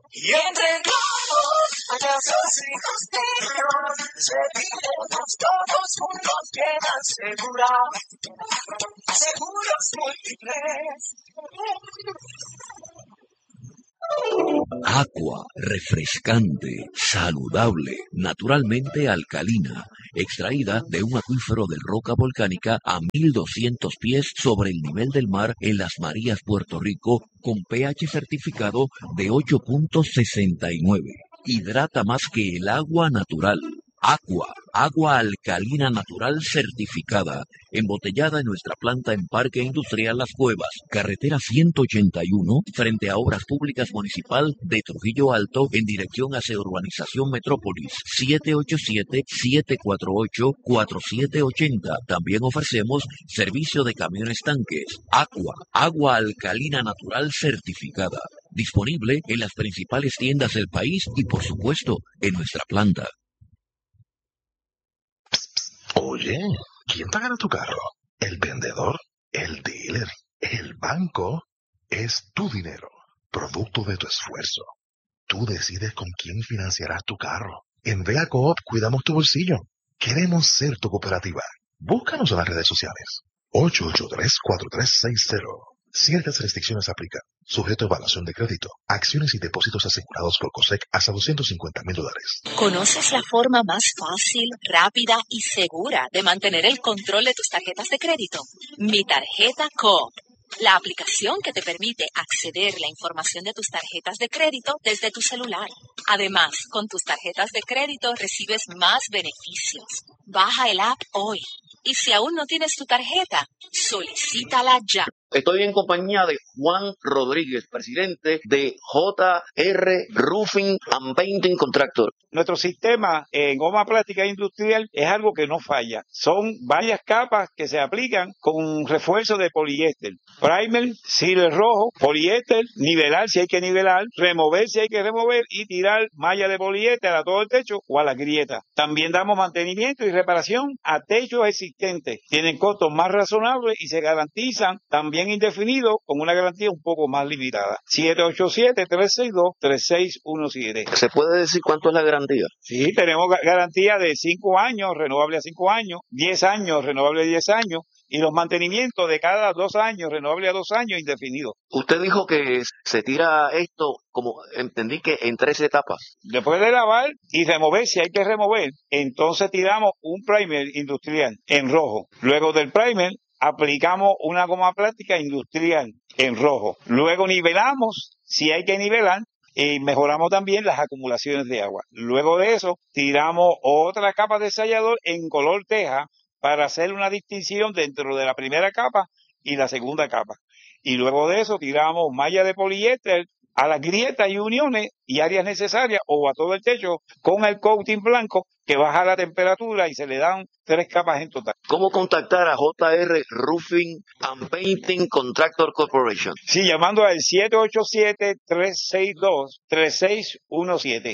Y entre todos, payasos hijos de Dios, retiremos todos juntos bien asegurados, seguros múltiples. Aqua, refrescante, saludable, naturalmente alcalina, extraída de un acuífero de roca volcánica a 1200 pies sobre el nivel del mar en Las Marías, Puerto Rico, con pH certificado de 8.69. Hidrata más que el agua natural. Aqua, agua alcalina natural certificada, embotellada en nuestra planta en Parque Industrial Las Cuevas, carretera 181, frente a Obras Públicas Municipal de Trujillo Alto, en dirección hacia Urbanización Metrópolis, 787-748-4780. También ofrecemos servicio de camiones tanques. Aqua, agua alcalina natural certificada, disponible en las principales tiendas del país y, por supuesto, en nuestra planta. Oye, ¿quién pagará tu carro? ¿El vendedor? ¿El dealer? ¿El banco? Es tu dinero, producto de tu esfuerzo. Tú decides con quién financiarás tu carro. En Vega Coop cuidamos tu bolsillo. Queremos ser tu cooperativa. Búscanos en las redes sociales. 883-4360. Ciertas restricciones aplican. Sujeto a evaluación de crédito. Acciones y depósitos asegurados por COSEC hasta $250,000. ¿Conoces la forma más fácil, rápida y segura de mantener el control de tus tarjetas de crédito? Mi Tarjeta Coop. La aplicación que te permite acceder a la información de tus tarjetas de crédito desde tu celular. Además, con tus tarjetas de crédito recibes más beneficios. Baja el app hoy. Y si aún no tienes tu tarjeta, solicítala ya. Estoy en compañía de Juan Rodríguez, presidente de JR Roofing and Painting Contractor. Nuestro sistema en goma plástica industrial es algo que no falla. Son varias capas que se aplican con refuerzo de poliéster. Primer, sealer rojo, poliéster, nivelar si hay que nivelar, remover si hay que remover y tirar malla de poliéster a todo el techo o a la grieta. También damos mantenimiento y reparación a techos existentes. Tienen costos más razonables y se garantizan también indefinido con una garantía un poco más limitada. 787-362-3617. ¿Se puede decir cuánto es la garantía? Sí, tenemos garantía de 5 años, renovable a 5 años, 10 años, renovable a 10 años, y los mantenimientos de cada 2 años, renovable a 2 años, indefinido. Usted dijo que se tira esto, como entendí que en 3 etapas. Después de lavar y remover, si hay que remover, entonces tiramos un primer industrial en rojo. Luego del primer, aplicamos una goma plástica industrial en rojo. Luego nivelamos, si hay que nivelar, y mejoramos también las acumulaciones de agua. Luego de eso, tiramos otra capa de sellador en color teja para hacer una distinción dentro de la primera capa y la segunda capa. Y luego de eso, tiramos malla de poliéster a las grietas y uniones y áreas necesarias o a todo el techo con el coating blanco que baja la temperatura y se le dan 3 capas en total. ¿Cómo contactar a JR Roofing and Painting Contractor Corporation? Sí, llamando al 787-362-3617.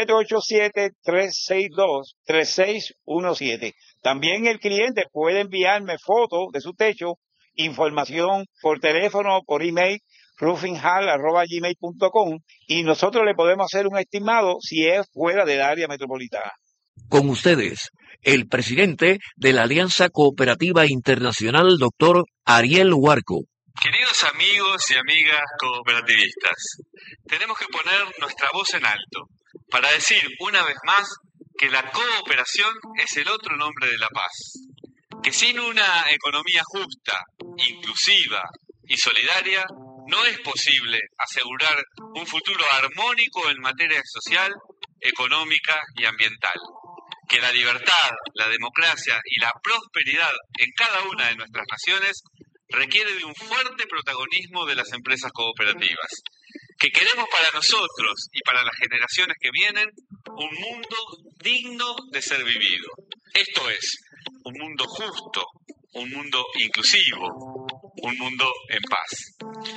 787-362-3617. También el cliente puede enviarme fotos de su techo, información por teléfono, por email, roofinghall@gmail.com, y nosotros le podemos hacer un estimado si es fuera del área metropolitana. Con ustedes, el presidente de la Alianza Cooperativa Internacional, doctor Ariel Huarco. Queridos amigos y amigas cooperativistas, tenemos que poner nuestra voz en alto para decir una vez más que la cooperación es el otro nombre de la paz. Que sin una economía justa, inclusiva y solidaria, no es posible asegurar un futuro armónico en materia social, económica y ambiental. Que la libertad, la democracia y la prosperidad en cada una de nuestras naciones requiere de un fuerte protagonismo de las empresas cooperativas. Que queremos para nosotros y para las generaciones que vienen un mundo digno de ser vivido. Esto es, un mundo justo, un mundo inclusivo, un mundo en paz.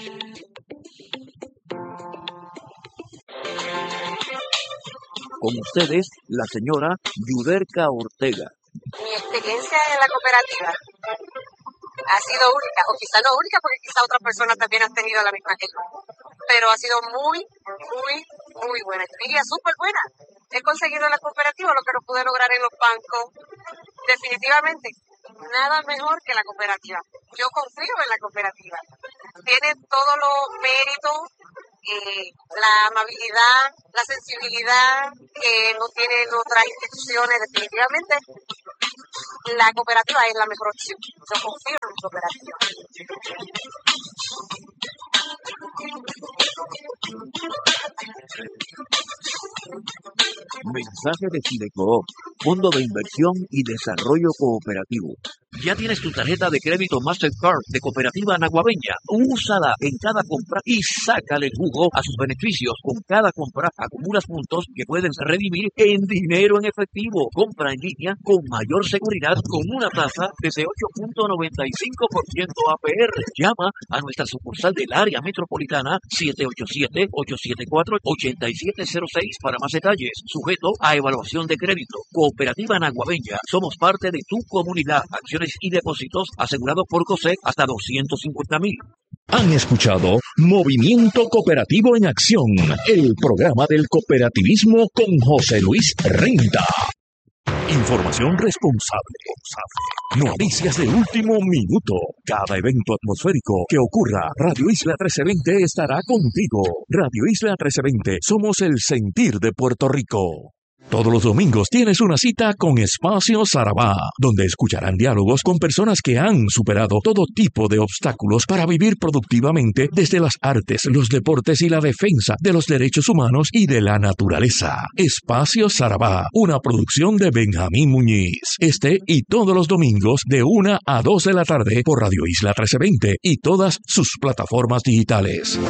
Con ustedes, la señora Yuderka Ortega. Mi experiencia en la cooperativa ha sido única, o quizá no única porque quizá otras personas también han tenido la misma que yo, pero ha sido muy, muy muy buena, yo diría súper buena. He conseguido en la cooperativa lo que no pude lograr en los bancos. Definitivamente, nada mejor que la cooperativa. Yo confío en la cooperativa. Tiene todos los méritos, la amabilidad, la sensibilidad que no tienen otras instituciones. Definitivamente, la cooperativa es la mejor opción. Yo confío en mi cooperativa. Mensaje de Fidecoop, Fondo de Inversión y Desarrollo Cooperativo. ¿Ya tienes tu tarjeta de crédito Mastercard de Cooperativa Naguabeña? Úsala en cada compra y sácale el jugo a sus beneficios. Con cada compra acumulas puntos que puedes redimir en dinero en efectivo. Compra en línea con mayor seguridad con una tasa desde 8.95% APR. Llama a nuestra sucursal del área metropolitana 787-874-8706 para más detalles. Sujeto a evaluación de crédito. Cooperativa Naguabeña. Somos parte de tu comunidad. Acciones y depósitos asegurados por COSEC hasta 250.000. Han escuchado Movimiento Cooperativo en Acción, el programa del cooperativismo con José Luis Renta. Información responsable. Noticias de último minuto. Cada evento atmosférico que ocurra, Radio Isla 1320 estará contigo. Radio Isla 1320, somos el sentir de Puerto Rico. Todos los domingos tienes una cita con Espacio Sarabá, donde escucharán diálogos con personas que han superado todo tipo de obstáculos para vivir productivamente desde las artes, los deportes y la defensa de los derechos humanos y de la naturaleza. Espacio Sarabá, una producción de Benjamín Muñiz. Este y todos los domingos de 1 a 2 de la tarde por Radio Isla 1320 y todas sus plataformas digitales.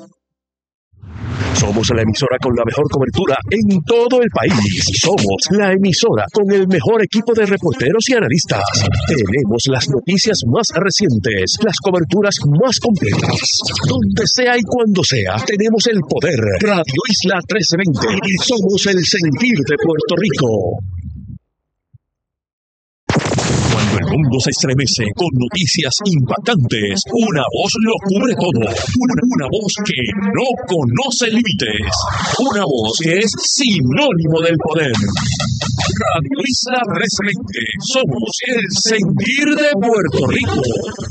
Somos la emisora con la mejor cobertura en todo el país. Somos la emisora con el mejor equipo de reporteros y analistas. Tenemos las noticias más recientes, las coberturas más completas. Donde sea y cuando sea, tenemos el poder. Radio Isla 1320. Somos el sentir de Puerto Rico. Cuando el mundo se estremece con noticias impactantes, una voz lo cubre todo. Una voz que no conoce límites. Una voz que es sinónimo del poder. Radio Isla 1320. Somos el sentir de Puerto Rico.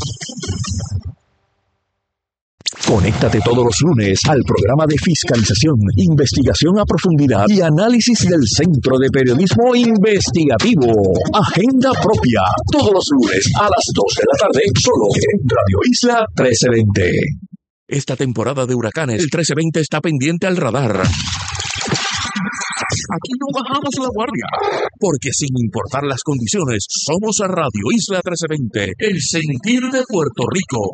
Conéctate todos los lunes al programa de fiscalización, investigación a profundidad y análisis del Centro de Periodismo Investigativo. Agenda propia, todos los lunes a las 2 de la tarde, solo en Radio Isla 1320. Esta temporada de huracanes, el 1320 está pendiente al radar. Aquí no bajamos la guardia, porque sin importar las condiciones, somos a Radio Isla 1320, el sentir de Puerto Rico.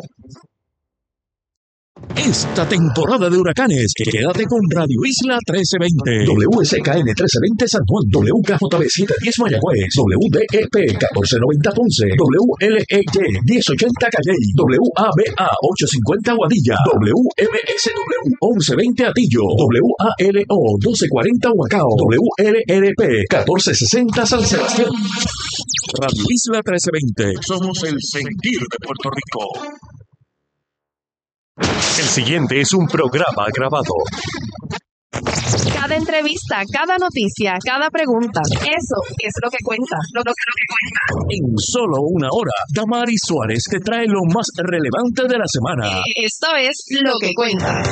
Esta temporada de huracanes, quédate con Radio Isla 1320, WSKN 1320 San Juan, WKJB 710 Mayagüez, WDEP 1490 Ponce, WLEY 1080 Calley, WABA 850 Aguadilla, WMSW 1120 Atillo, WALO 1240 Humacao, WLRP 1460 San Sebastián. Radio Isla 1320, somos el sentir de Puerto Rico. El siguiente es un programa grabado. Cada entrevista, cada noticia, cada pregunta, eso es lo que cuenta. Lo que cuenta. En solo una hora, Damaris Suárez te trae lo más relevante de la semana. Esto es Lo que cuenta.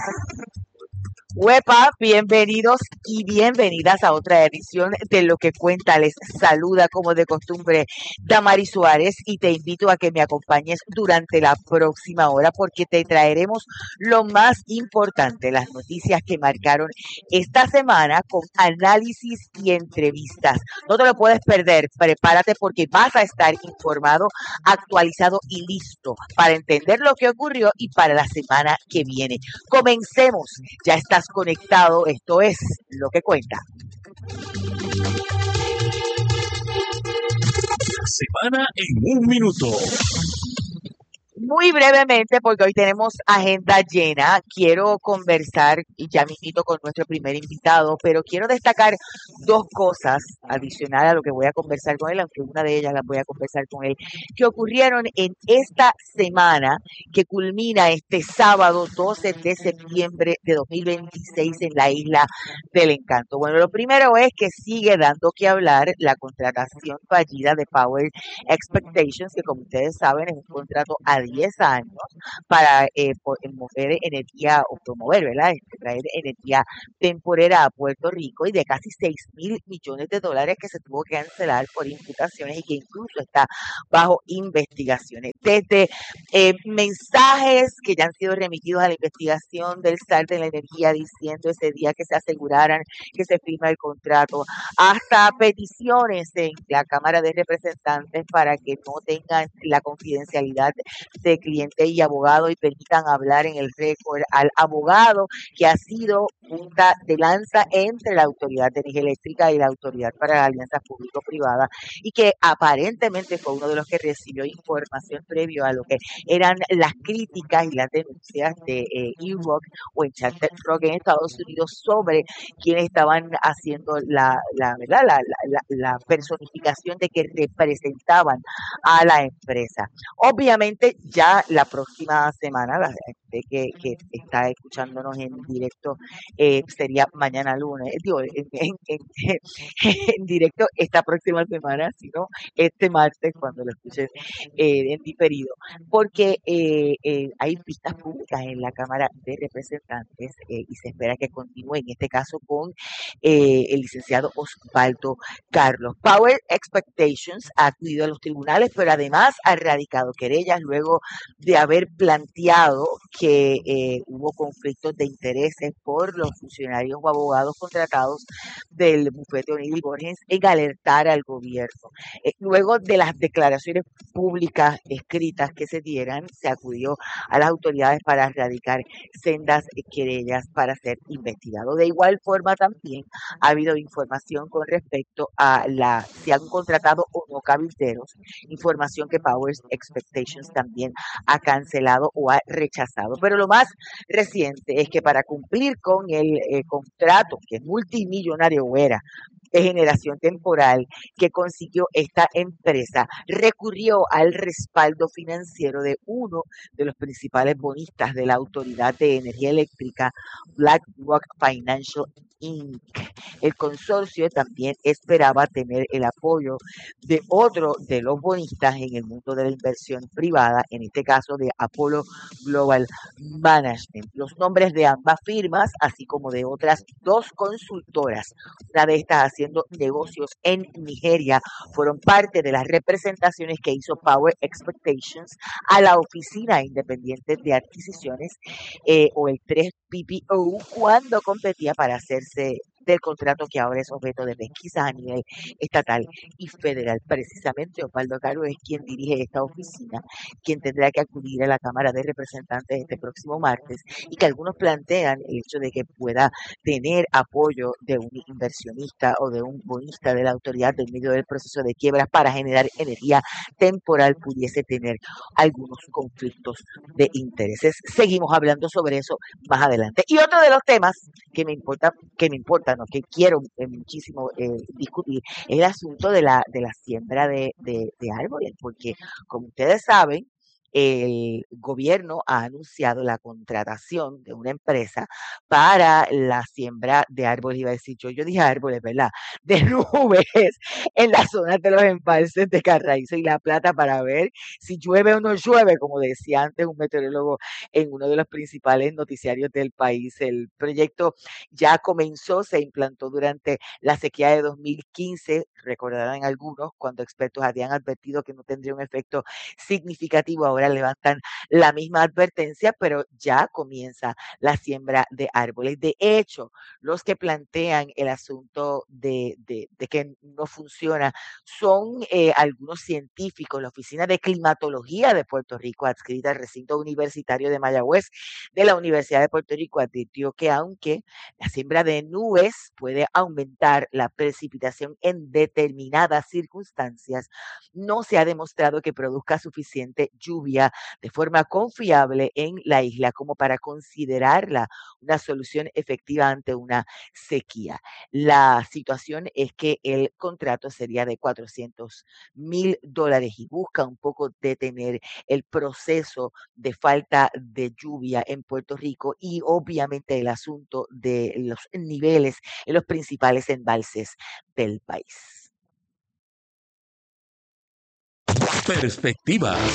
Huepa, bienvenidos y bienvenidas a otra edición de Lo que cuenta. Les saluda como de costumbre Damaris Suárez y te invito a que me acompañes durante la próxima hora porque te traeremos lo más importante, las noticias que marcaron esta semana con análisis y entrevistas. No te lo puedes perder, prepárate porque vas a estar informado, actualizado y listo para entender lo que ocurrió y para la semana que viene. Comencemos, ya estás conectado, esto es Lo que cuenta. Semana en un minuto. Muy brevemente, porque hoy tenemos agenda llena, quiero conversar, y ya me invito con nuestro primer invitado, pero quiero destacar dos cosas adicionales a lo que voy a conversar con él, aunque una de ellas las voy a conversar con él, que ocurrieron en esta semana que culmina este sábado 12 de septiembre de 2026 en la Isla del Encanto. Bueno, lo primero es que sigue dando que hablar la contratación fallida de Power Expectations, que como ustedes saben es un contrato a 10 años para mover energía o promover, ¿verdad? Traer energía temporera a Puerto Rico y de casi $6,000 millones que se tuvo que cancelar por imputaciones y que incluso está bajo investigaciones. Desde mensajes que ya han sido remitidos a la investigación del SAR de la energía diciendo ese día que se aseguraran que se firma el contrato, hasta peticiones en la Cámara de Representantes para que no tengan la confidencialidad de cliente y abogado y permitan hablar en el récord al abogado que ha sido punta de lanza entre la Autoridad de Energía Eléctrica y la Autoridad para las Alianzas Público-Privadas y que aparentemente fue uno de los que recibió información previo a lo que eran las críticas y las denuncias de E-Rock o Enchanted Rock en Estados Unidos sobre quienes estaban haciendo ¿verdad? La personificación de que representaban a la empresa. Obviamente ya la próxima semana, la gente que está escuchándonos en directo sería mañana lunes, digo, en directo esta próxima semana, sino este martes cuando lo escuchen en diferido, porque hay vistas públicas en la Cámara de Representantes y se espera que continúe en este caso con el licenciado Osvaldo Carlos. Power Expectations ha acudido a los tribunales, pero además ha radicado querellas luego de haber planteado que hubo conflictos de intereses por los funcionarios o abogados contratados del bufete O'Neill y Borges en alertar al gobierno. Luego de las declaraciones públicas escritas que se dieran, se acudió a las autoridades para radicar sendas querellas para ser investigado. De igual forma también ha habido información con respecto a si han contratado o no cabilderos, información que Powers Expectations también ha cancelado o ha rechazado. Pero lo más reciente es que para cumplir con el contrato, que es multimillonario o era, de generación temporal que consiguió esta empresa, recurrió al respaldo financiero de uno de los principales bonistas de la Autoridad de Energía Eléctrica, BlackRock Financial Inc. El consorcio también esperaba tener el apoyo de otro de los bonistas en el mundo de la inversión privada, en este caso de Apollo Global Management. Los nombres de ambas firmas, así como de otras dos consultoras, una de estas haciendo negocios en Nigeria, fueron parte de las representaciones que hizo Power Expectations a la Oficina Independiente de Adquisiciones o el 3PPO cuando competía para hacerse del contrato que ahora es objeto de pesquisas a nivel estatal y federal. Precisamente Osvaldo Carlos es quien dirige esta oficina, quien tendrá que acudir a la Cámara de Representantes este próximo martes y que algunos plantean el hecho de que pueda tener apoyo de un inversionista o de un bonista de la autoridad en medio del proceso de quiebras para generar energía temporal pudiese tener algunos conflictos de intereses. Seguimos hablando sobre eso más adelante. Y otro de los temas que me importa, no, que quiero muchísimo discutir, es el asunto de la siembra de árboles, porque como ustedes saben, el gobierno ha anunciado la contratación de una empresa para la siembra de árboles, iba a decir yo dije árboles, ¿verdad? De nubes en las zonas de los embalses de Carraízo y La Plata para ver si llueve o no llueve, como decía antes un meteorólogo en uno de los principales noticiarios del país. El proyecto ya comenzó, se implantó durante la sequía de 2015, recordarán algunos, cuando expertos habían advertido que no tendría un efecto significativo. Ahora levantan la misma advertencia, pero ya comienza la siembra de árboles. De hecho, los que plantean el asunto de que no funciona son algunos científicos. La Oficina de Climatología de Puerto Rico, adscrita al recinto universitario de Mayagüez de la Universidad de Puerto Rico, advirtió que aunque la siembra de nubes puede aumentar la precipitación en determinadas circunstancias, no se ha demostrado que produzca suficiente lluvia lluvia de forma confiable en la isla como para considerarla una solución efectiva ante una sequía. La situación es que el contrato sería de $400,000 y busca un poco detener el proceso de falta de lluvia en Puerto Rico y obviamente el asunto de los niveles en los principales embalses del país. Perspectivas.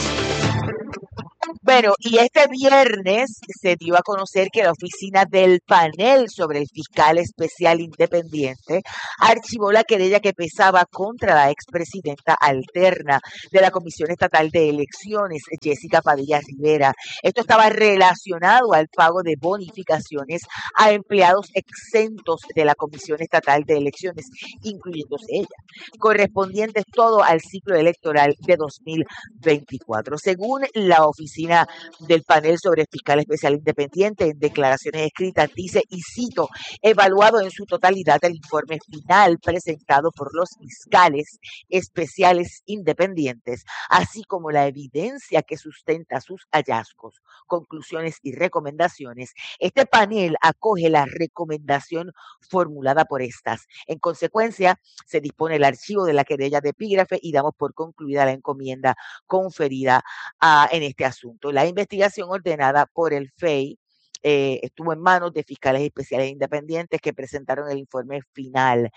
Bueno, y este viernes se dio a conocer que la oficina del panel sobre el fiscal especial independiente archivó la querella que pesaba contra la expresidenta alterna de la Comisión Estatal de Elecciones, Jessica Padilla Rivera. Esto estaba relacionado al pago de bonificaciones a empleados exentos de la Comisión Estatal de Elecciones, incluyéndose ella, correspondientes todo al ciclo electoral de 2024. Según la oficina del panel sobre el fiscal especial independiente, en declaraciones escritas dice, y cito, evaluado en su totalidad el informe final presentado por los fiscales especiales independientes, así como la evidencia que sustenta sus hallazgos, conclusiones y recomendaciones, este panel acoge la recomendación formulada por estas. En consecuencia, se dispone el archivo de la querella de epígrafe y damos por concluida la encomienda conferida en este asunto. La investigación ordenada por el FEI estuvo en manos de fiscales especiales independientes que presentaron el informe final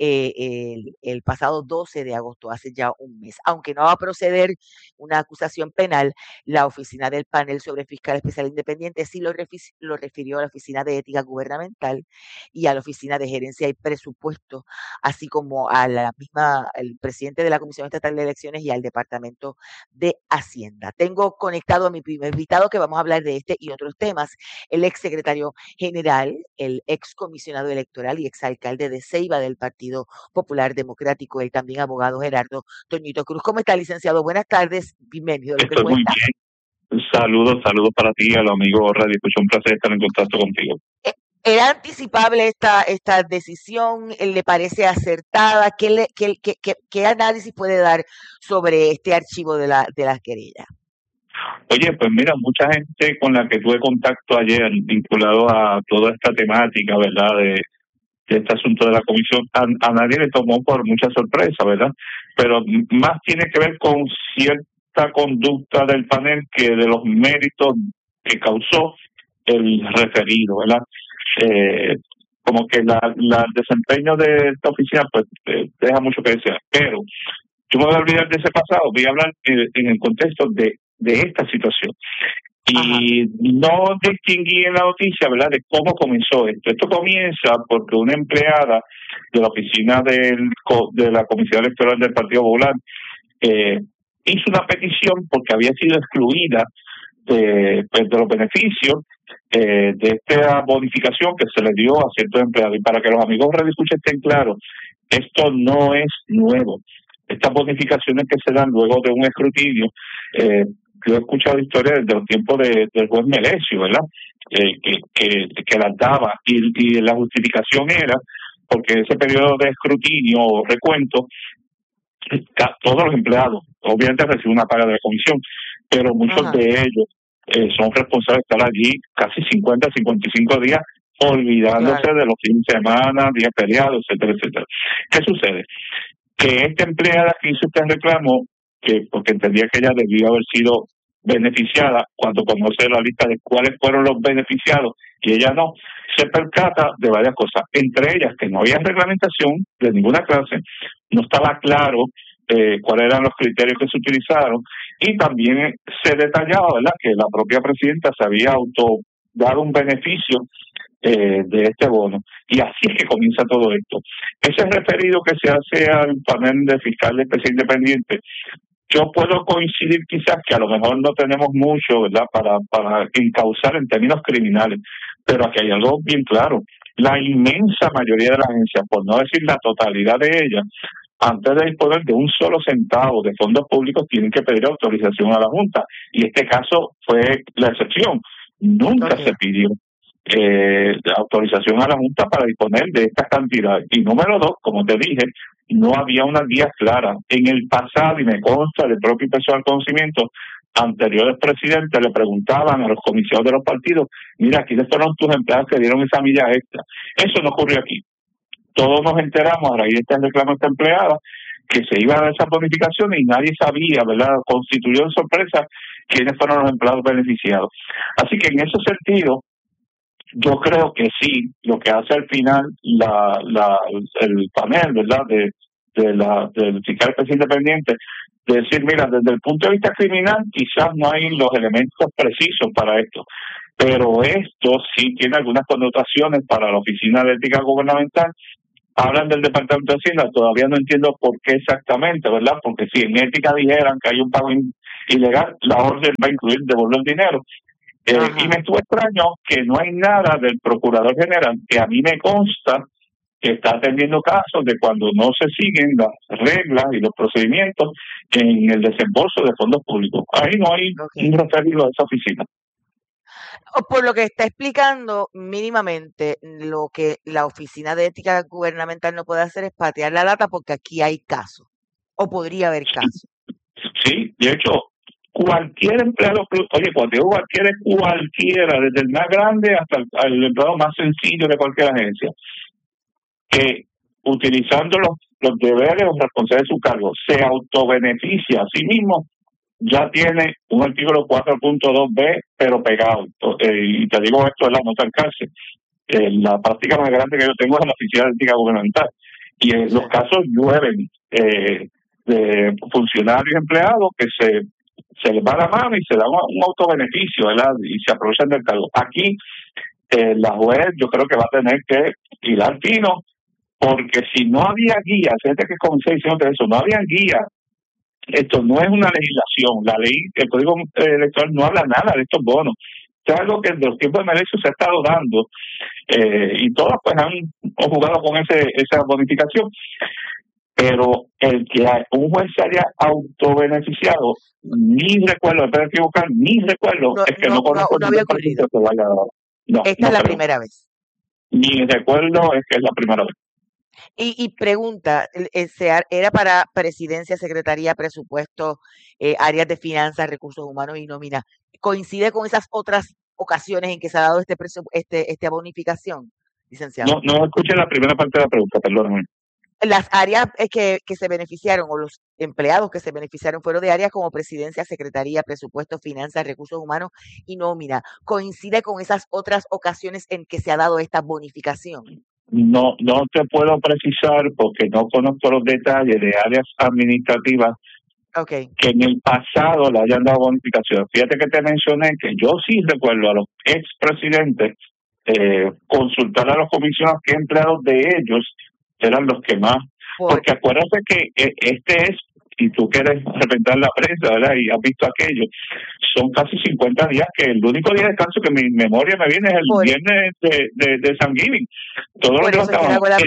el pasado 12 de agosto, hace ya un mes. Aunque no va a proceder una acusación penal, la oficina del panel sobre fiscal especial independiente sí lo refirió a la Oficina de Ética Gubernamental y a la Oficina de Gerencia y Presupuesto, así como a el presidente de la Comisión Estatal de Elecciones y al Departamento de Hacienda. Tengo conectado a mi primer invitado que vamos a hablar de este y otros temas. El exsecretario general, el excomisionado electoral y exalcalde de Ceiba del Partido Popular Democrático, el también abogado Gerardo Toñito Cruz. ¿Cómo está, licenciado? Buenas tardes, bienvenido a Lo que Estoy muy Cuenta. bien. Saludos para ti, a los amigos Radio Escucha. Un placer estar en contacto contigo. ¿Era anticipable esta decisión? ¿Le parece acertada? ¿Qué análisis puede dar sobre este archivo de las querellas? Oye, pues mira, mucha gente con la que tuve contacto ayer, vinculado a toda esta temática, ¿verdad?, de este asunto de la comisión, a nadie le tomó por mucha sorpresa, ¿verdad? Pero más tiene que ver con cierta conducta del panel que de los méritos que causó el referido, ¿verdad? Como que el desempeño de esta oficina pues deja mucho que desear. Pero yo me voy a olvidar de ese pasado, voy a hablar en el contexto de esta situación. Y no distinguí en la noticia, ¿verdad?, de cómo comenzó esto. Esto comienza porque una empleada de la oficina de la Comisión Electoral del Partido Popular hizo una petición porque había sido excluida de los beneficios de esta bonificación que se le dio a ciertos empleados. Y para que los amigos Radio Escucha estén claros, esto no es nuevo. Estas bonificaciones que se dan luego de un escrutinio, yo he escuchado historias desde los tiempos del juez Melesio, ¿verdad?, que las daba, y la justificación era porque en ese periodo de escrutinio o recuento, todos los empleados obviamente reciben una paga de la comisión, pero muchos de ellos son responsables de estar allí casi 50, 55 días, olvidándose de los fines de semana, días feriados, etcétera, etcétera. ¿Qué sucede? Que esta empleada que hizo este reclamo, porque entendía que ella debió haber sido beneficiada, cuando conoce la lista de cuáles fueron los beneficiados y ella no, se percata de varias cosas, entre ellas que no había reglamentación de ninguna clase, no estaba claro cuáles eran los criterios que se utilizaron, y también se detallaba, ¿verdad?, que la propia presidenta se había dado un beneficio de este bono. Y así es que comienza todo esto. Ese referido que se hace al panel de fiscal especial independiente, yo puedo coincidir quizás que a lo mejor no tenemos mucho, ¿verdad?, para encauzar en términos criminales, pero aquí hay algo bien claro. La inmensa mayoría de las agencias, por no decir la totalidad de ellas, antes de disponer de un solo centavo de fondos públicos, tienen que pedir autorización a la Junta. Y este caso fue la excepción. Nunca se pidió autorización a la Junta para disponer de estas cantidades. Y número dos, como te dije, no había una guía clara. En el pasado, y me consta del propio personal conocimiento, anteriores presidentes le preguntaban a los comisionados de los partidos, mira, ¿quiénes fueron tus empleados que dieron esa milla extra? Eso no ocurrió aquí. Todos nos enteramos a raíz de este reclamo de esta empleada que se iba a dar esa bonificación y nadie sabía, ¿verdad? Constituyó en sorpresa quiénes fueron los empleados beneficiados. Así que en ese sentido, yo creo que sí, lo que hace al final el panel, ¿verdad? Del fiscal especial independiente, de decir, mira, desde el punto de vista criminal quizás no hay los elementos precisos para esto, pero esto sí tiene algunas connotaciones para la Oficina de Ética Gubernamental. Hablan del Departamento de Hacienda, todavía no entiendo por qué exactamente, ¿verdad? Porque si en ética dijeran que hay un pago ilegal, la orden va a incluir devolver el dinero. Y me estuvo extraño que no hay nada del Procurador General, que a mí me consta que está atendiendo casos de cuando no se siguen las reglas y los procedimientos en el desembolso de fondos públicos. Ahí no hay un referido a esa oficina. Por lo que está explicando, mínimamente, lo que la Oficina de Ética Gubernamental no puede hacer es patear la lata porque aquí hay casos, o podría haber casos. Sí, de hecho, cualquier empleado, oye, cuando digo cualquiera, desde el más grande hasta el empleado más sencillo de cualquier agencia, que utilizando los deberes o responsabilidades de su cargo se autobeneficia a sí mismo, ya tiene un artículo 4.2b, pero pegado. Y te digo esto, ¿verdad? No tan cárcel. La práctica más grande que yo tengo es en la Oficina de Ética Gubernamental. Y los casos llueven de funcionarios y empleados que se les va la mano y se dan un autobeneficio, ¿verdad? Y se aprovechan del cargo. Aquí, la juez yo creo que va a tener que hilar fino, porque si no había guía, gente que comencé diciendo eso, no había guía. Esto no es una legislación. La ley, el Código Electoral no habla nada de estos bonos. Esto es algo que en los tiempos de Melesio se ha estado dando y todos pues han jugado con esa bonificación. Pero el que un juez se haya autobeneficiado, ni recuerdo, espero equivocar, ni recuerdo, es que no conozco no había ocurrido. Que vaya a dar. No, esta es la primera vez. Ni recuerdo es que es la primera vez. Y pregunta, ¿era para presidencia, secretaría, presupuesto, áreas de finanzas, recursos humanos y nómina? ¿Coincide con esas otras ocasiones en que se ha dado esta bonificación, licenciado? No escuché la primera parte de la pregunta, perdóname. Las áreas que se beneficiaron o los empleados que se beneficiaron fueron de áreas como presidencia, secretaría, presupuesto, finanzas, recursos humanos y nómina. ¿Coincide con esas otras ocasiones en que se ha dado esta bonificación? No te puedo precisar porque no conozco los detalles de áreas administrativas que en el pasado le hayan dado bonificación. Fíjate que te mencioné que yo sí recuerdo a los expresidentes consultar a los comisionados qué empleados de ellos eran los que más, porque acuérdate que y tú quieres representar la prensa, ¿verdad? Y has visto aquello, son casi 50 días que el único día de descanso que mi memoria me viene es el viernes de Thanksgiving. Todos los días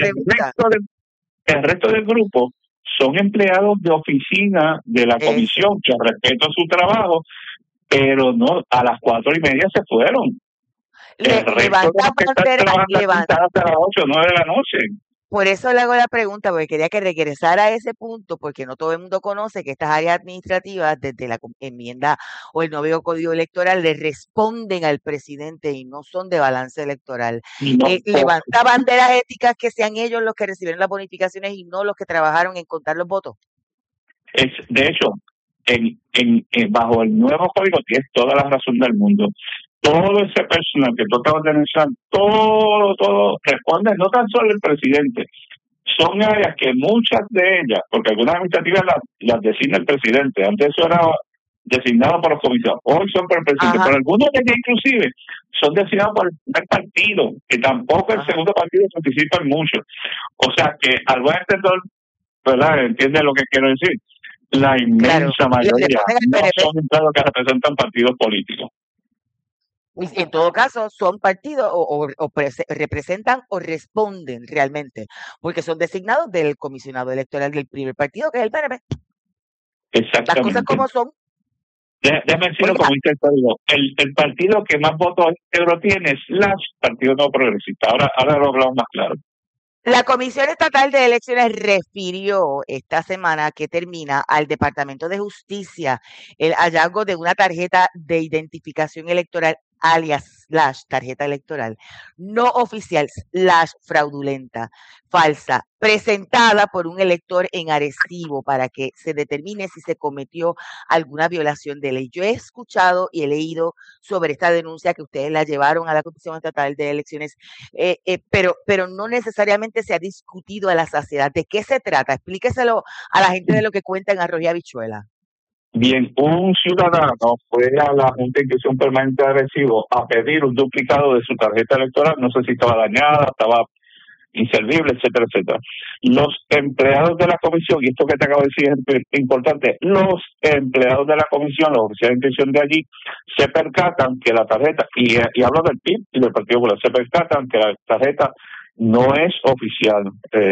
el resto del grupo son empleados de oficina de la comisión que respetan su trabajo, pero no a las 4:30 se fueron. El resto de los que están trabajando hasta las 8 o 9 de la noche. Por eso le hago la pregunta, porque quería que regresara a ese punto, porque no todo el mundo conoce que estas áreas administrativas, desde la enmienda o el nuevo código electoral, le responden al presidente y no son de balance electoral. Levanta banderas éticas que sean ellos los que recibieron las bonificaciones y no los que trabajaron en contar los votos. De hecho, bajo el nuevo código tienes toda la razón del mundo. Todo ese personal que tú acabas de mencionar, todo responde, no tan solo el presidente, son áreas que muchas de ellas, porque algunas administrativas las designa el presidente, antes eso era designado por los comisionados, hoy son por el presidente, pero algunos de ellos inclusive son designados por el partido, que tampoco el segundo partido participa en mucho. O sea que al buen entendedor, ¿verdad? ¿Entiende lo que quiero decir? La inmensa mayoría no son empleados que representan partidos políticos. En todo caso, son partidos o representan o responden realmente, porque son designados del comisionado electoral del primer partido, que es el PNP. Exactamente. Las cosas como son. Déjame decirlo como dice el código. El partido que más votos íntegros tiene es el Partido Nuevo Progresista. Ahora lo hablamos más claro. La Comisión Estatal de Elecciones refirió esta semana que termina al Departamento de Justicia el hallazgo de una tarjeta de identificación electoral alias / tarjeta electoral no oficial / fraudulenta, falsa, presentada por un elector en Arecibo para que se determine si se cometió alguna violación de ley. Yo he escuchado y he leído sobre esta denuncia que ustedes la llevaron a la Comisión Estatal de Elecciones, pero no necesariamente se ha discutido a la saciedad. ¿De qué se trata? Explíqueselo a la gente de Lo que Cuenta en Arroyo y Habichuela. Bien, un ciudadano fue a la Junta de Inscripción Permanente de Arecibo a pedir un duplicado de su tarjeta electoral, no sé si estaba dañada, estaba inservible, etcétera, etcétera. Los empleados de la comisión, y esto que te acabo de decir es importante, los empleados de la comisión, los oficiales de inscripción de allí, se percatan que la tarjeta, y hablo del PIB y del Partido Popular, se percatan que la tarjeta no es oficial,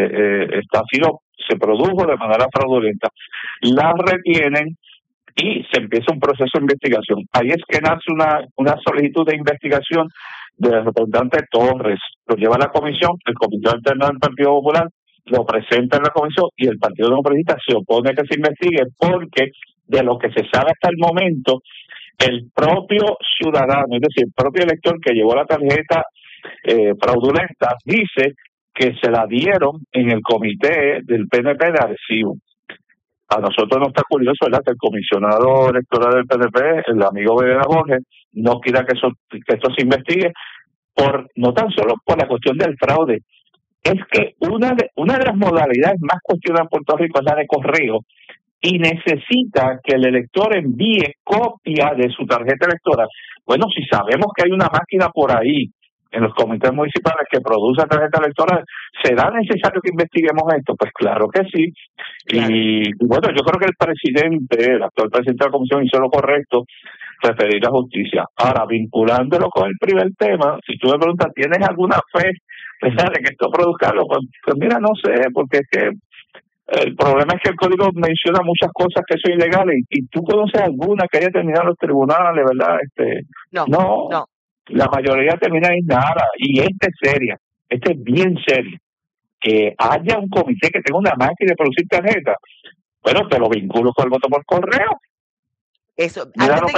se produjo de manera fraudulenta, la retienen y se empieza un proceso de investigación. Ahí es que nace una solicitud de investigación del representante Torres. Lo lleva a la comisión, el comité alterno del Partido Popular lo presenta en la comisión y el Partido Democrático se opone a que se investigue porque de lo que se sabe hasta el momento, el propio ciudadano, es decir, el propio elector que llevó la tarjeta fraudulenta, dice que se la dieron en el comité del PNP de Arecibo. A nosotros nos está curioso, ¿verdad?, que el comisionado electoral del PNP, el amigo Vedera Borges, no quiera que esto se investigue, no tan solo por la cuestión del fraude, es que una de las modalidades más cuestionadas en Puerto Rico es la de correo, y necesita que el elector envíe copia de su tarjeta electoral. Bueno, si sabemos que hay una máquina por ahí en los comités municipales que produce tarjeta electoral, ¿será necesario que investiguemos esto? Pues claro que sí. Claro. Y bueno, yo creo que el actual presidente de la comisión hizo lo correcto, referir a justicia. Ahora, vinculándolo con el primer tema, si tú me preguntas, ¿tienes alguna fe de que esto produzca algo? Pues mira, no sé, porque es que el problema es que el código menciona muchas cosas que son ilegales y tú conoces alguna que haya terminado en los tribunales, ¿verdad? No. La mayoría termina en nada, y esta es seria, esta es bien seria. Que haya un comité que tenga una máquina de producir tarjetas, bueno, te lo vinculo con el voto por correo. Eso, antes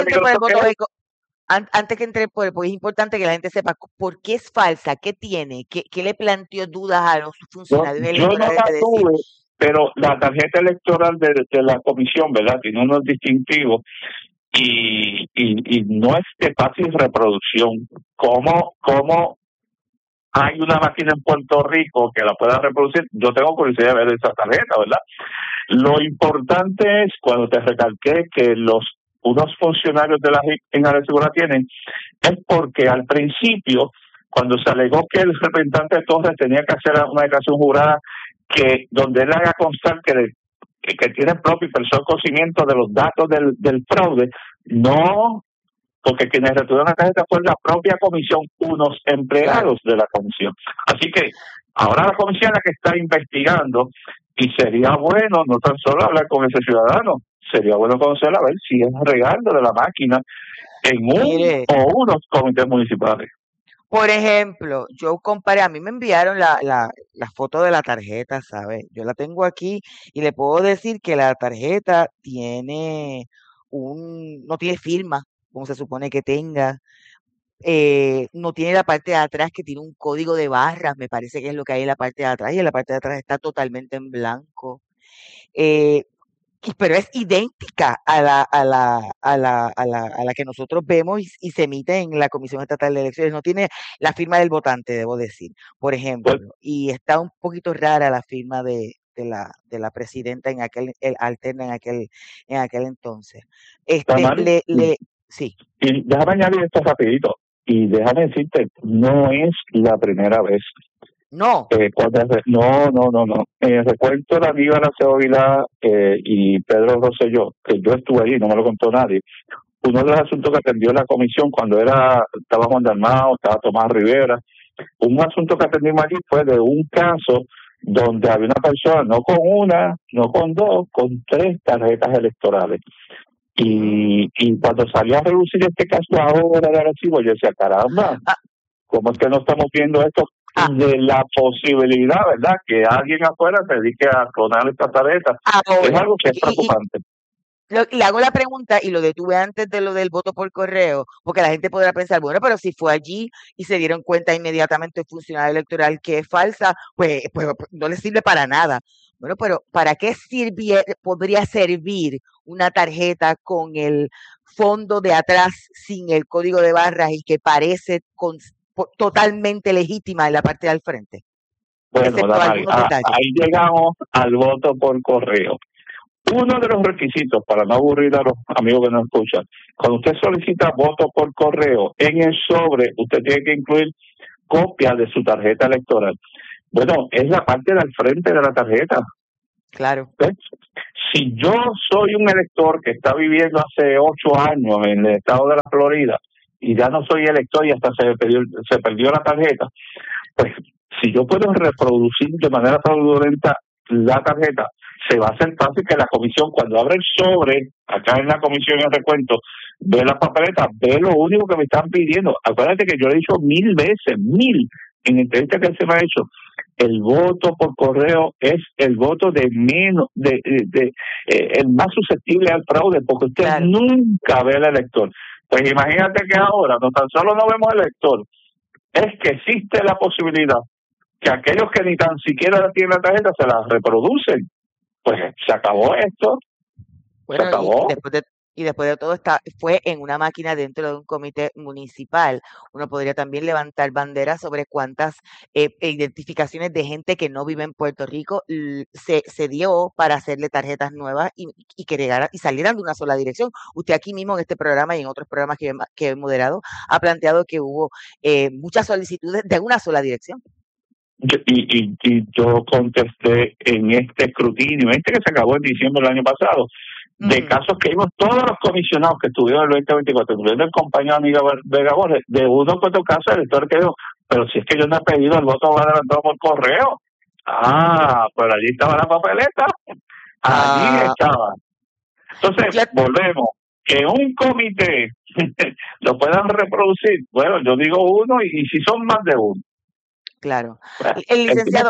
que entre por el voto, es importante que la gente sepa por qué es falsa, qué tiene, qué le planteó dudas a los funcionarios electorales. Yo no la tuve, pero la tarjeta electoral de la comisión, ¿verdad?, tiene unos distintivos. Y no es de fácil reproducción. ¿Cómo hay una máquina en Puerto Rico que la pueda reproducir? Yo tengo curiosidad de ver esa tarjeta, ¿verdad? Lo importante es, cuando te recalqué que unos funcionarios de la JIC en Arecibo la tienen, es porque al principio, cuando se alegó que el representante de Torres tenía que hacer una declaración jurada donde él haga constar que tiene propio y personal conocimiento de los datos del fraude, no, porque quienes retuvieron la tarjeta fue la propia comisión, unos empleados de la comisión. Así que ahora la comisión es la que está investigando, y sería bueno no tan solo hablar con ese ciudadano, sería bueno conocer a ver si es real de la máquina en unos comités municipales. Por ejemplo, yo comparé, a mí me enviaron la foto de la tarjeta, ¿sabes? Yo la tengo aquí y le puedo decir que la tarjeta no tiene firma, como se supone que tenga. No tiene la parte de atrás que tiene un código de barras, me parece que es lo que hay en la parte de atrás, y en la parte de atrás está totalmente en blanco. Pero es idéntica a la que nosotros vemos y se emite en la Comisión Estatal de Elecciones. No tiene la firma del votante, debo decir, por ejemplo, y está un poquito rara la firma de la presidenta alterna en aquel entonces. Sí. Y déjame añadir esto rapidito, y déjame decirte, no es la primera vez. No. No. En el recuento de Aníbal Acevedo Vilá y Pedro Rosselló, que yo estuve allí, no me lo contó nadie, uno de los asuntos que atendió la comisión cuando estaba Juan Dalmao, estaba Tomás Rivera, un asunto que atendimos allí fue de un caso donde había una persona, no con una, no con dos, con 3 tarjetas electorales. Y cuando salió a reducir este caso ahora de Arecibo, yo decía, caramba, ¿cómo es que no estamos viendo esto de la posibilidad, ¿verdad?, que alguien afuera se dedique a clonar estas tarjetas. Es Ahora, algo que es preocupante. le hago la pregunta y lo detuve antes de lo del voto por correo, porque la gente podrá pensar, bueno, pero si fue allí y se dieron cuenta inmediatamente el funcionario electoral que es falsa, pues no le sirve para nada. Bueno, pero ¿para qué podría servir una tarjeta con el fondo de atrás sin el código de barras y que parece totalmente legítima en la parte del frente? Bueno, Excepto Damari, algunos detalles. ahí llegamos al voto por correo. Uno de los requisitos, para no aburrir a los amigos que nos escuchan, cuando usted solicita voto por correo, en el sobre usted tiene que incluir copia de su tarjeta electoral. Bueno, es la parte del frente de la tarjeta. Claro. ¿Ves? Si yo soy un elector que está viviendo hace 8 años en el estado de la Florida y ya no soy elector y hasta se perdió la tarjeta, pues si yo puedo reproducir de manera fraudulenta la tarjeta, se va a hacer fácil que la comisión, cuando abre el sobre, acá en la comisión de recuento, ve las papeletas, ve lo único que me están pidiendo. Acuérdate que yo le he dicho 1000 veces, en entrevistas que se me ha hecho, el voto por correo es el voto de menos, el más susceptible al fraude, porque usted nunca ve al elector. Pues imagínate que ahora, no tan solo no vemos al elector, es que existe la posibilidad que aquellos que ni tan siquiera tienen la tarjeta se la reproducen. Pues se acabó esto. Bueno, se acabó. Y después de todo fue en una máquina dentro de un comité municipal. Uno podría también levantar banderas sobre cuántas identificaciones de gente que no vive en Puerto Rico se dio para hacerle tarjetas nuevas y que llegaran y salieran de una sola dirección. Usted aquí mismo en este programa y en otros programas que he moderado ha planteado que hubo muchas solicitudes de una sola dirección. Y yo contesté en este escrutinio, que se acabó en diciembre del año pasado, de casos que vimos todos los comisionados que estuvieron en el 2024, incluyendo el compañero amigo Vega Borges, de uno que otro caso el elector que dijo, pero si es que yo no he pedido el voto adelantado por correo. Pero allí estaba la papeleta, allí estaba. Entonces, volvemos, que un comité lo puedan reproducir, bueno, yo digo uno y si son más de uno. Claro. El licenciado,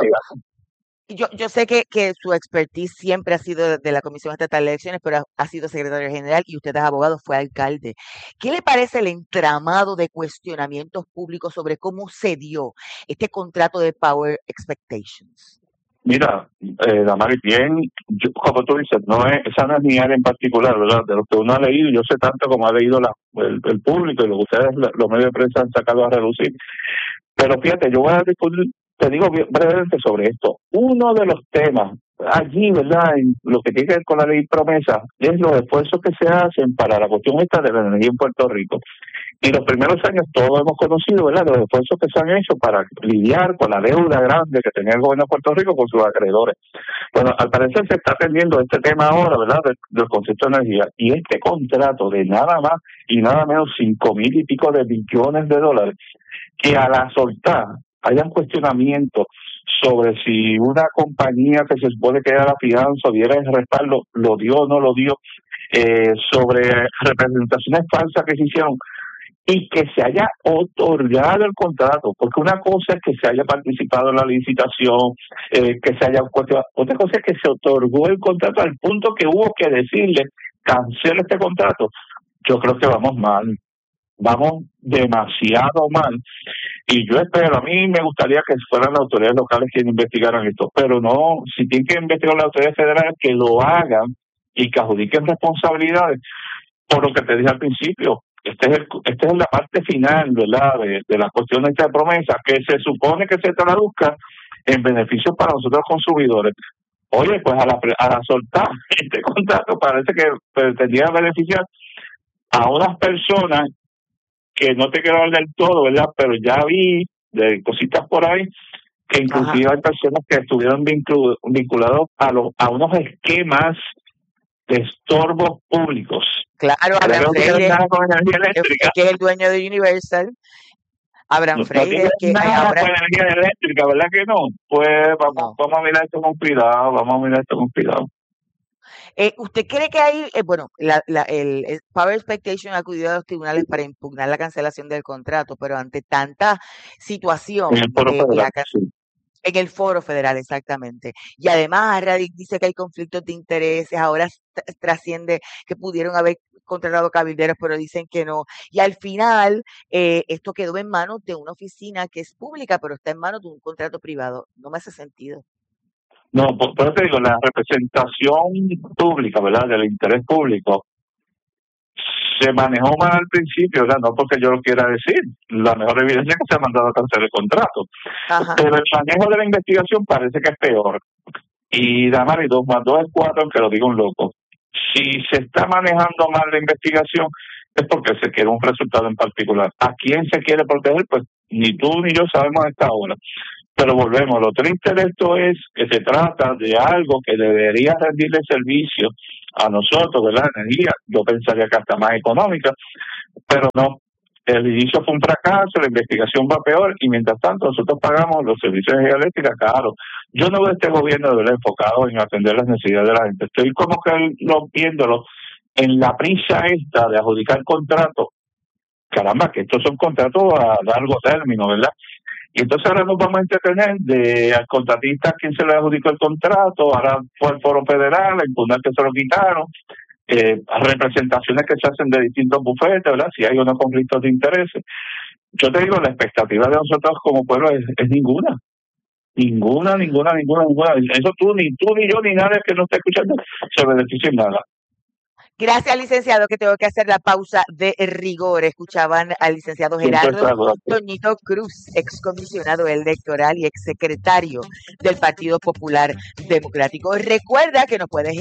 yo sé que su expertise siempre ha sido de la Comisión Estatal de Elecciones, pero ha sido secretario general y usted es abogado, fue alcalde. ¿Qué le parece el entramado de cuestionamientos públicos sobre cómo se dio este contrato de Power Expectations? Mira, Damari, bien, como tú dices, esa no es mi área en particular, ¿verdad? De lo que uno ha leído, yo sé tanto como ha leído el público y lo que ustedes, los medios de prensa, han sacado a relucir. Pero fíjate, yo voy a discutir, te digo brevemente sobre esto. Uno de los temas allí, ¿verdad?, en lo que tiene que ver con la ley promesa, es los esfuerzos que se hacen para la cuestión esta de la energía en Puerto Rico. Y los primeros años todos hemos conocido, ¿verdad?, los esfuerzos que se han hecho para lidiar con la deuda grande que tenía el gobierno de Puerto Rico con sus acreedores. Bueno, al parecer se está atendiendo este tema ahora, ¿verdad?, del concepto de energía. Y este contrato de nada más y nada menos 5,000 y pico de billones de dólares, que a la soltar hayan cuestionamientos sobre si una compañía que se supone que era la fianza o diera el respaldo, lo dio o no lo dio, sobre representaciones falsas que se hicieron, y que se haya otorgado el contrato, porque una cosa es que se haya participado en la licitación, que se haya cuestionado, otra cosa es que se otorgó el contrato al punto que hubo que decirle, cancela este contrato. Yo creo que vamos mal. Vamos demasiado mal, y yo espero, a mí me gustaría que fueran las autoridades locales quienes investigaran esto, pero no, si tienen que investigar las autoridades federales, que lo hagan y que adjudiquen responsabilidades por lo que te dije al principio. Esta es la parte final, ¿verdad?, de la cuestión de esta promesa, que se supone que se traduzca en beneficios para nosotros consumidores. Oye, pues a la soltar este contrato parece que pretendía beneficiar a unas personas que no te quiero hablar del todo, ¿verdad?, pero ya vi de cositas por ahí que inclusive hay personas que estuvieron vinculados a unos esquemas de estorbos públicos. Claro, Abraham Freire, que es el dueño de Universal. Abraham Freire, que ahora con energía eléctrica, ¿verdad que no? Pues vamos a mirar esto con cuidado, ¿Usted cree que hay, el Power Expectation ha acudido a los tribunales para impugnar la cancelación del contrato, pero ante tanta situación, En el Foro Federal, sí. En el Foro Federal, exactamente. Y además, Radic dice que hay conflictos de intereses, ahora trasciende que pudieron haber contratado cabilderos, pero dicen que no. Y al final, esto quedó en manos de una oficina que es pública, pero está en manos de un contrato privado. No me hace sentido. No, por eso te digo, la representación pública, ¿verdad?, del interés público, se manejó mal al principio, ¿verdad? No porque yo lo quiera decir, la mejor evidencia es que se ha mandado a cancelar el contrato. Ajá. Pero el manejo de la investigación parece que es peor. Y Damari, 2 más 2 es 4, aunque lo diga un loco. Si se está manejando mal la investigación, es porque se quiere un resultado en particular. ¿A quién se quiere proteger? Pues ni tú ni yo sabemos a esta hora. Pero volvemos, lo triste de esto es que se trata de algo que debería rendirle servicio a nosotros, ¿verdad? Energía, yo pensaría que hasta más económica, pero no. El inicio fue un fracaso, la investigación va peor y mientras tanto nosotros pagamos los servicios de energía eléctrica caros. Yo no veo este gobierno de verdad enfocado en atender las necesidades de la gente. Estoy como que viéndolo en la prisa esta de adjudicar contratos. Caramba, que estos son contratos a largo término, ¿verdad? Y entonces ahora nos vamos a entretener de al contratista a quien se le adjudicó el contrato, ahora fue el Foro Federal a impugnar que se lo quitaron, representaciones que se hacen de distintos bufetes, ¿verdad? Si hay unos conflictos de intereses. Yo te digo, la expectativa de nosotros como pueblo es ninguna. Ninguna. Eso ni tú, ni yo, ni nadie que no esté escuchando se beneficia en nada. Gracias, licenciado, que tengo que hacer la pausa de rigor. Escuchaban al licenciado Gerardo Toñito Cruz, excomisionado electoral y exsecretario del Partido Popular Democrático. Recuerda que nos puedes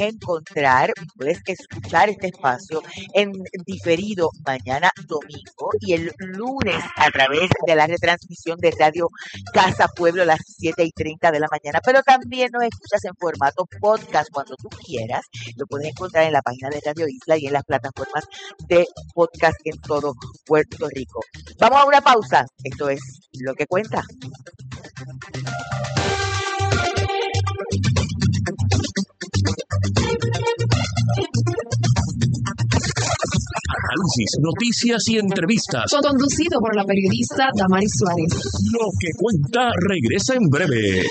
escuchar este espacio en diferido mañana domingo y el lunes a través de la retransmisión de Radio Casa Pueblo a las 7:30 de la mañana. Pero también nos escuchas en formato podcast cuando tú quieras. Lo puedes encontrar en la página de Radio Isla y en las plataformas de podcast en todo Puerto Rico. Vamos a una pausa. Esto es Lo que Cuenta. Análisis, noticias y entrevistas. Conducido por la periodista Damaris Suárez. Lo que Cuenta regresa en breve.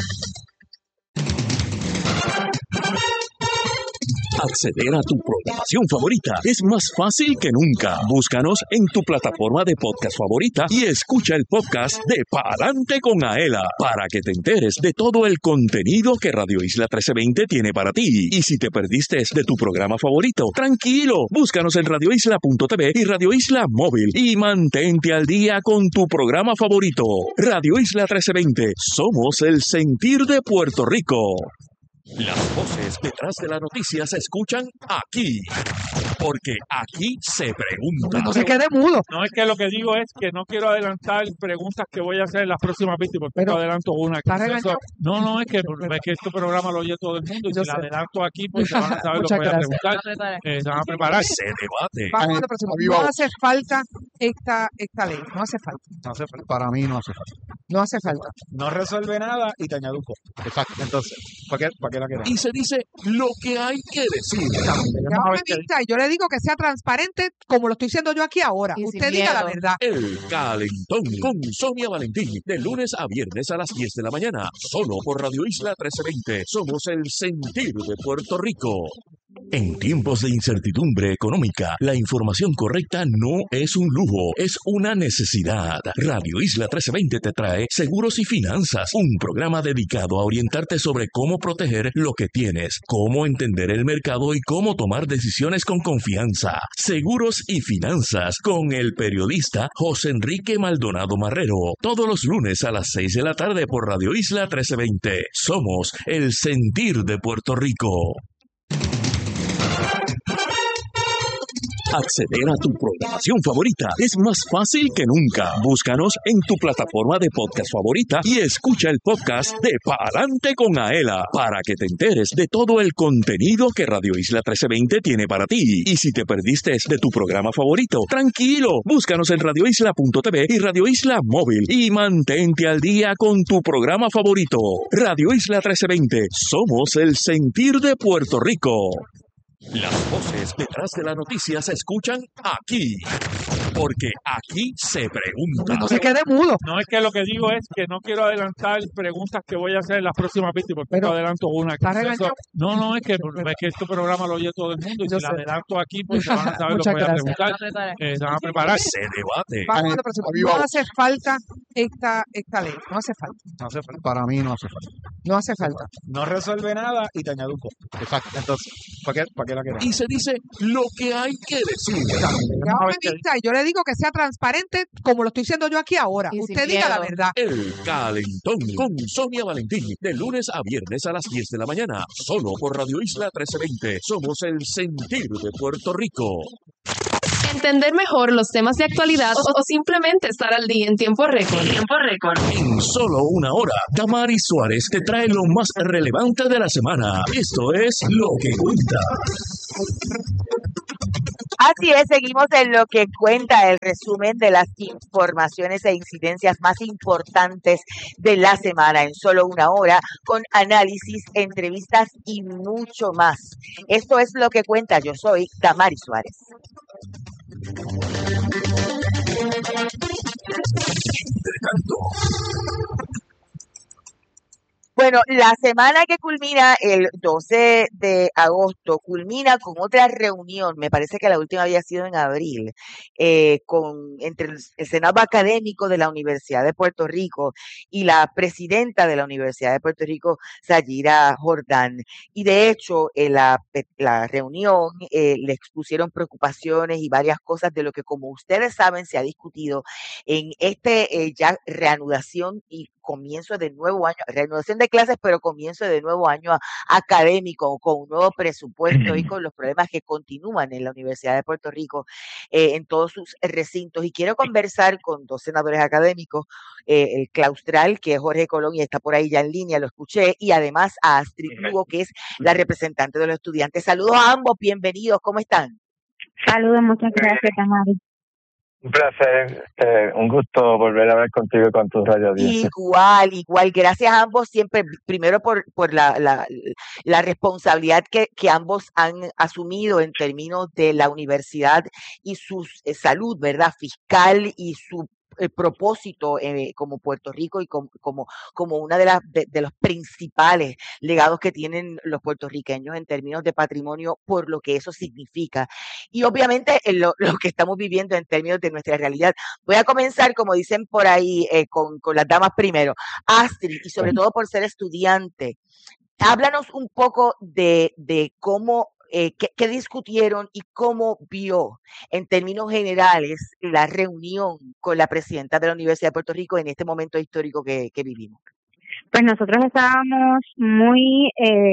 Acceder a tu programación favorita es más fácil que nunca. Búscanos en tu plataforma de podcast favorita y escucha el podcast de Pa'lante con Aela para que te enteres de todo el contenido que Radio Isla 1320 tiene para ti. Y si te perdiste de tu programa favorito, tranquilo, búscanos en radioisla.tv y Radio Isla Móvil y mantente al día con tu programa favorito. Radio Isla 1320, somos el sentir de Puerto Rico. Las voces detrás de la noticia se escuchan aquí, porque aquí se pregunta. No se quede mudo. No, es que lo que digo es que no quiero adelantar preguntas que voy a hacer en las próximas víctimas, pero adelanto una. No, es que este programa lo oye todo el mundo y si la adelanto aquí, pues se van a saber lo que voy a preguntar. Se van a preparar. Se debate. Vamos a la próxima. No hace falta esta ley, no hace falta. No hace falta. Para mí no hace falta. No hace falta. No resuelve nada y te añade un costo. Exacto. Entonces, ¿para qué la queremos? Y se dice lo que hay que decir. Yo le digo que sea transparente como lo estoy diciendo yo aquí ahora. Y usted diga la verdad. El Calentón con Sonia Valentín, de lunes a viernes a las 10 de la mañana, solo por Radio Isla 1320. Somos el sentir de Puerto Rico. En tiempos de incertidumbre económica, la información correcta no es un lujo, es una necesidad. Radio Isla 1320 te trae Seguros y Finanzas, un programa dedicado a orientarte sobre cómo proteger lo que tienes, cómo entender el mercado y cómo tomar decisiones con confianza. Seguros y Finanzas con el periodista José Enrique Maldonado Marrero, todos los lunes a las 6 de la tarde por Radio Isla 1320. Somos el sentir de Puerto Rico. Acceder a tu programación favorita es más fácil que nunca. Búscanos en tu plataforma de podcast favorita y escucha el podcast de Pa'lante con Aela para que te enteres de todo el contenido que Radio Isla 1320 tiene para ti. Y si te perdiste de tu programa favorito, tranquilo, búscanos en radioisla.tv y Radio Isla Móvil y mantente al día con tu programa favorito. Radio Isla 1320, somos el sentir de Puerto Rico. Las voces detrás de la noticia se escuchan aquí, porque aquí se pregunta. No se quede mudo. No, es que lo que digo es que no quiero adelantar preguntas que voy a hacer en las próximas veces, porque no adelanto una. No, es que este programa lo oye todo el mundo y si la adelanto aquí, pues se van a saber lo que voy a preguntar. Se van a preparar. Se debate. No hace falta esta ley. No hace falta. No hace falta. Para mí no hace falta. No hace falta. No resuelve nada y te añaduco. Exacto. Entonces, ¿para qué la queremos? Y se dice lo que hay que decir. Yo le digo que sea transparente como lo estoy diciendo yo aquí ahora. Usted diga la verdad. El Calentón con Sonia Valentín, de lunes a viernes a las 10 de la mañana, solo por Radio Isla 1320. Somos el sentir de Puerto Rico. Entender mejor los temas de actualidad o simplemente estar al día en tiempo récord. En solo una hora, Damaris Suárez te trae lo más relevante de la semana. Esto es Lo que Cuenta. Así es, seguimos en Lo que Cuenta, el resumen de las informaciones e incidencias más importantes de la semana en solo una hora, con análisis, entrevistas y mucho más. Esto es Lo que Cuenta. Yo soy Damaris Suárez. Bueno, la semana que culmina el 12 de agosto, culmina con otra reunión, me parece que la última había sido en abril, entre el Senado Académico de la Universidad de Puerto Rico y la presidenta de la Universidad de Puerto Rico, Sayira Jordán. Y de hecho, en la reunión le expusieron preocupaciones y varias cosas de lo que, como ustedes saben, se ha discutido en ya reanudación y comienzo de nuevo año, reanudación de clases, pero comienzo de nuevo año académico, con un nuevo presupuesto y con los problemas que continúan en la Universidad de Puerto Rico en todos sus recintos. Y quiero conversar con dos senadores académicos, el claustral, que es Jorge Colón, y está por ahí ya en línea, lo escuché, y además a Astrid Lugo, que es la representante de los estudiantes. Saludos a ambos, bienvenidos, ¿cómo están? Saludos, muchas gracias, Tamari. Un placer, un gusto volver a hablar contigo y con tu radio audiencia. Igual, gracias a ambos siempre, primero por la responsabilidad que ambos han asumido en términos de la universidad y su salud, ¿verdad? Fiscal y su propósito como Puerto Rico y como una de los principales legados que tienen los puertorriqueños en términos de patrimonio, por lo que eso significa. Y obviamente lo que estamos viviendo en términos de nuestra realidad. Voy a comenzar, como dicen por ahí, con las damas primero. Astrid, y sobre todo por ser estudiante, háblanos un poco de cómo ¿qué discutieron y cómo vio en términos generales la reunión con la presidenta de la Universidad de Puerto Rico en este momento histórico que vivimos? Pues nosotros estábamos muy,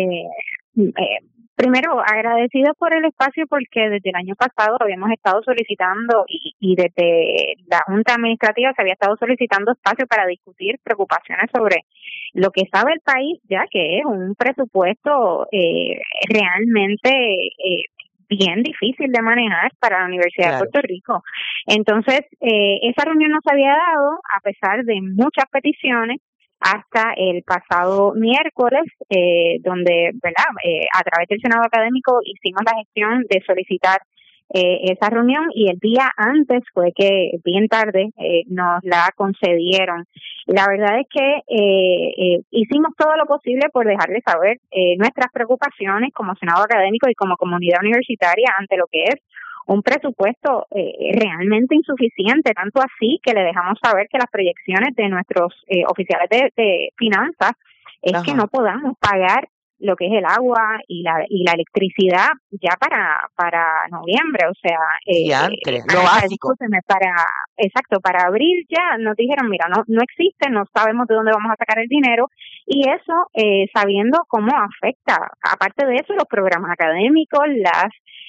primero agradecidos por el espacio, porque desde el año pasado habíamos estado solicitando y desde la Junta Administrativa se había estado solicitando espacio para discutir preocupaciones sobre lo que sabe el país, ya que es un presupuesto realmente bien difícil de manejar para la Universidad de Puerto Rico. Entonces, esa reunión no se había dado a pesar de muchas peticiones hasta el pasado miércoles, donde, ¿verdad? A través del Senado Académico hicimos la gestión de solicitar esa reunión, y el día antes fue que bien tarde nos la concedieron. La verdad es que hicimos todo lo posible por dejarles saber nuestras preocupaciones como Senado Académico y como comunidad universitaria ante lo que es un presupuesto realmente insuficiente, tanto así que le dejamos saber que las proyecciones de nuestros oficiales de finanzas es que no podamos pagar lo que es el agua y la electricidad ya para noviembre, o sea, lo básico. Para abril ya nos dijeron, mira, no existe, no sabemos de dónde vamos a sacar el dinero, y eso sabiendo cómo afecta, aparte de eso, los programas académicos, las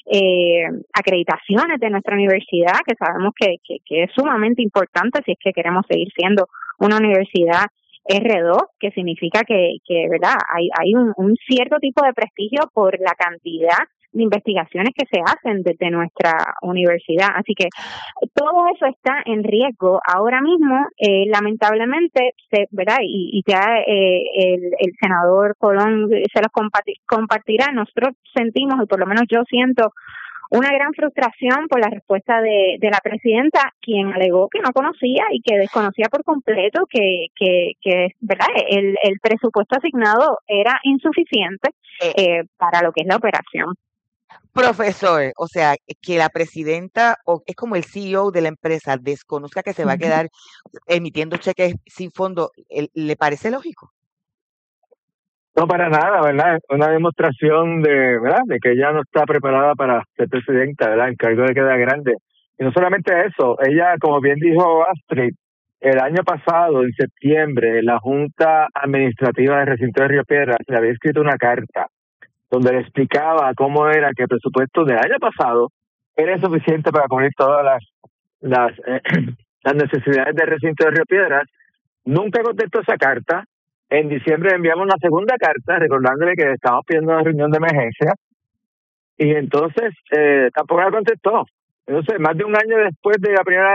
acreditaciones de nuestra universidad, que sabemos que es sumamente importante si es que queremos seguir siendo una universidad R2, que significa que ¿verdad? Hay un cierto tipo de prestigio por la cantidad de investigaciones que se hacen desde nuestra universidad. Así que todo eso está en riesgo ahora mismo, lamentablemente, ¿verdad? Y ya el senador Colón se los compartirá. Nosotros sentimos, y por lo menos yo siento, una gran frustración por la respuesta de la presidenta, quien alegó que no conocía y que desconocía por completo que ¿verdad? El presupuesto asignado era insuficiente para lo que es la operación. Profesor, o sea, que la presidenta o es como el CEO de la empresa desconozca que se va a quedar emitiendo cheques sin fondo, ¿le parece lógico? No, para nada, ¿verdad? Una demostración ¿verdad? De que ella no está preparada para ser presidenta, ¿verdad? El cargo le queda grande. Y no solamente eso, ella, como bien dijo Astrid, el año pasado, en septiembre, la Junta Administrativa del Recinto de Río Piedras le había escrito una carta donde le explicaba cómo era que el presupuesto del año pasado era insuficiente para cubrir todas las necesidades del Recinto de Río Piedras. Nunca contestó esa carta. En diciembre enviamos una segunda carta recordándole que estábamos pidiendo una reunión de emergencia y entonces tampoco la contestó. Entonces, más de un año después de la primera